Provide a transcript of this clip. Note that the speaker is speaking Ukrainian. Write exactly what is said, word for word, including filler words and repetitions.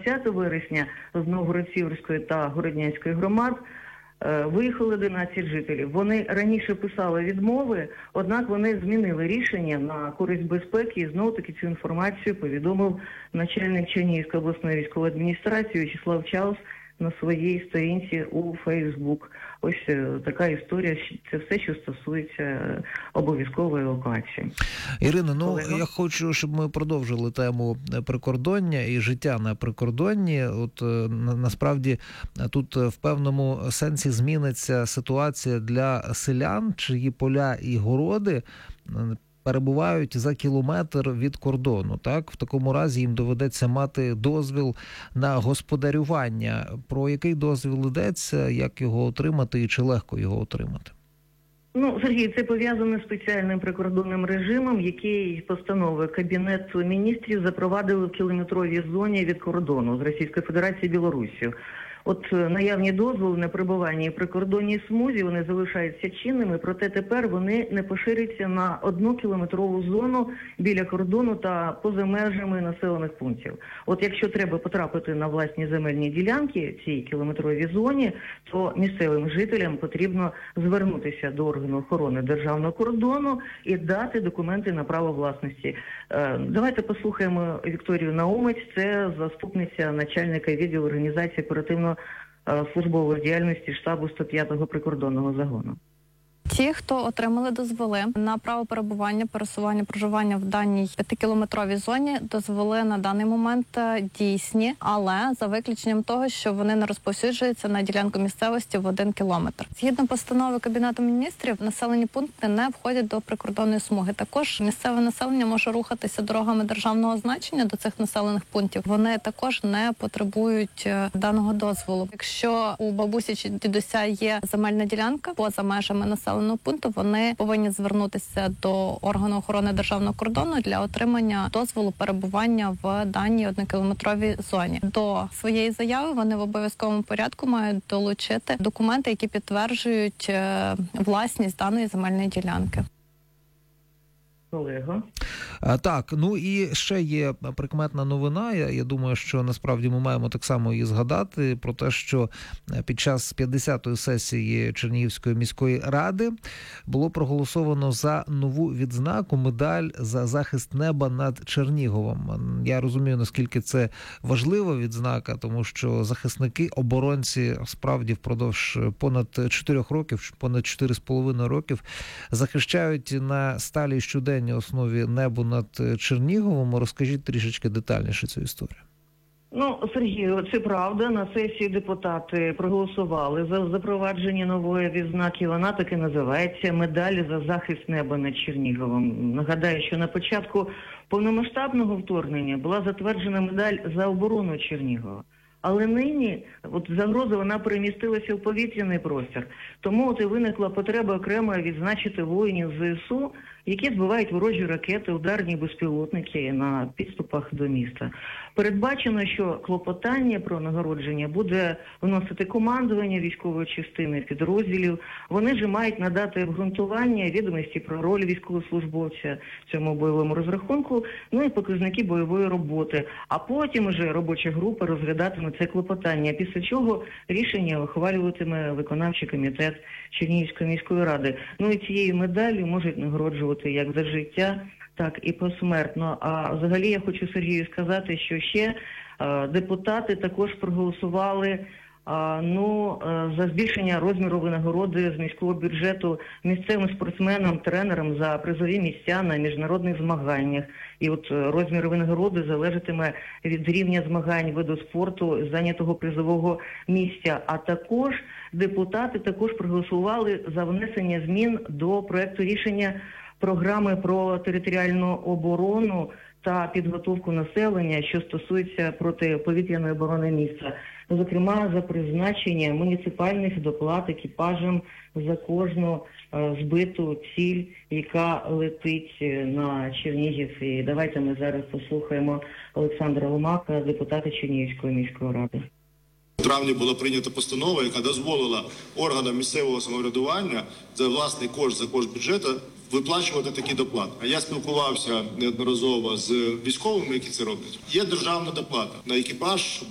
двадцятого вересня з Новгород-Сіверської та Городнянської громад виїхали одинадцять жителів. Вони раніше писали відмови, однак вони змінили рішення на користь безпеки, і знову-таки цю інформацію повідомив начальник Чернігівської обласної військової адміністрації В'ячеслав Чаус на своїй сторінці у Фейсбук. Ось така історія, це все, що стосується обов'язкової евакуації. Ірино, ну Олега? Я хочу, щоб ми продовжили тему прикордоння і життя на прикордонні. От насправді тут в певному сенсі зміниться ситуація для селян, чиї поля і городи перебувають за кілометр від кордону. Так, в такому разі їм доведеться мати дозвіл на господарювання. Про який дозвіл йдеться, як його отримати і чи легко його отримати? Ну, Сергій, це пов'язано з спеціальним прикордонним режимом, який постановою Кабінету міністрів запровадили в кілометровій зоні від кордону з Російською Федерацією і Білоруссю. От наявні дозволи на перебування і прикордонній смузі, вони залишаються чинними, проте тепер вони не поширюються на одну кілометрову зону біля кордону та поза межами населених пунктів. От якщо треба потрапити на власні земельні ділянки в цій кілометровій зоні, то місцевим жителям потрібно звернутися до органу охорони державного кордону і дати документи на право власності. Давайте послухаємо Вікторію Наумець, це заступниця начальника відділу організації оперативного службової діяльності штабу сто п'ятого прикордонного загону. Ті, хто отримали дозволи на право перебування, пересування, проживання в даній п'ятикілометровій зоні, дозволи на даний момент дійсні, але за виключенням того, що вони не розповсюджуються на ділянку місцевості в один кілометр. Згідно постанови Кабінету міністрів, населені пункти не входять до прикордонної смуги. Також місцеве населення може рухатися дорогами державного значення до цих населених пунктів. Вони також не потребують даного дозволу. Якщо у бабусі чи дідуся є земельна ділянка поза межами населеного пункту, вони повинні звернутися до органу охорони державного кордону для отримання дозволу перебування в даній однокілометровій зоні. До своєї заяви вони в обов'язковому порядку мають долучити документи, які підтверджують власність даної земельної ділянки. Олега. А, так, ну і ще є прикметна новина, я, я думаю, що насправді ми маємо так само її згадати, про те, що під час п'ятдесятої сесії Чернігівської міської ради було проголосовано за нову відзнаку, медаль за захист неба над Черніговом. Я розумію, наскільки це важлива відзнака, тому що захисники, оборонці справді впродовж понад чотирьох років, понад чотири з половиною років захищають на сталій щоденній основі небо над Черніговом. Розкажіть трішечки детальніше цю історію. Ну, Сергію, це правда. На сесії депутати проголосували за запровадження нової відзнаки. Вона так і називається «Медаль за захист неба над Черніговом». Нагадаю, що на початку повномасштабного вторгнення була затверджена медаль за оборону Чернігова. Але нині от загроза, вона перемістилася в повітряний простір. Тому от і виникла потреба окремо відзначити воїнів ЗСУ, які збивають ворожі ракети, ударні безпілотники на підступах до міста. Передбачено, що клопотання про нагородження буде вносити командування військової частини підрозділів. Вони ж мають надати обґрунтування, відомості про роль військовослужбовця в цьому бойовому розрахунку, ну і показники бойової роботи. А потім уже робоча група розглядатиме це клопотання, після чого рішення ухвалюватиме виконавчий комітет Чернігівської міської ради. Ну і цією медаллю можуть нагороджувати як за життя, так і посмертно. А взагалі я хочу Сергію сказати, що ще е, депутати також проголосували е, ну, е, за збільшення розміру винагороди з міського бюджету місцевим спортсменам, тренерам за призові місця на міжнародних змаганнях. І от розмір винагороди залежатиме від рівня змагань виду спорту, зайнятого призового місця. А також депутати також проголосували за внесення змін до проекту рішення програми про територіальну оборону та підготовку населення, що стосується протиповітряної оборони міста. Зокрема, за призначення муніципальних доплат екіпажам за кожну е, збиту ціль, яка летить на Чернігів. І давайте ми зараз послухаємо Олександра Ломака, депутата Чернігівської міської ради. У травні була прийнята постанова, яка дозволила органам місцевого самоврядування за власний кошт, за кошт бюджету виплачувати такі доплати. А я спілкувався неодноразово з військовими, які це роблять. Є державна доплата на екіпаж